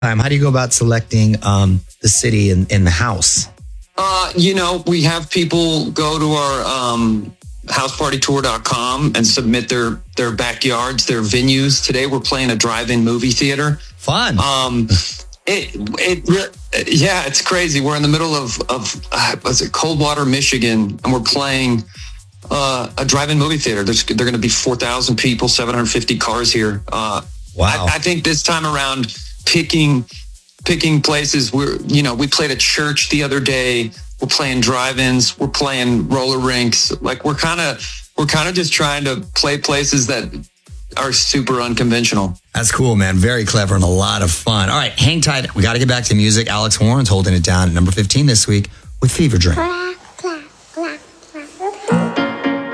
How do you go about selecting the city in the house? We have people go to our housepartytour.com and submit their backyards, their venues. Today we're playing a drive-in movie theater. Fun. It's crazy. We're in the middle of Coldwater, Michigan, and we're playing a drive-in movie theater. They're going to be 4,000 people, 750 cars here. Wow. I think this time around, picking places. We played a church the other day. We're playing drive-ins. We're playing roller rinks. Like we're kind of just trying to play places that are super unconventional. That's cool, man. Very clever and a lot of fun. All right, hang tight. We got to get back to music. Alex Warren's holding it down at number 15 this week with Fever Dream.